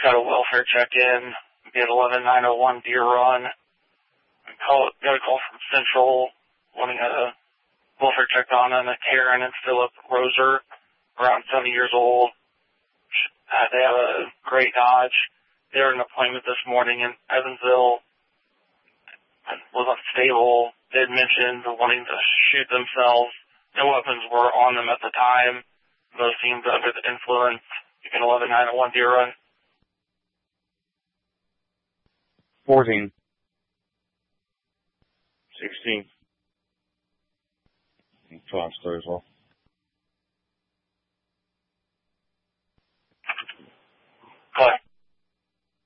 got a welfare check-in. We had 11901 Deer Run. Got a call from Central wanting a welfare check on them. Karen and Philip Roser, around 70 years old. They have a great Dodge. They were in an appointment this morning in Evansville. Was unstable. They had mentioned wanting to shoot themselves. No weapons were on them at the time. Those seemed under the influence. You can 11901 Deer Run. 14. 16. Fox as well.